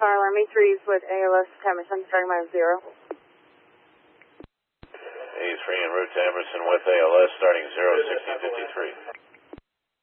fire alarm, A3's with ALS, Emerson, starting minus 0. A3 en route to Emerson with ALS, starting 0, 1653.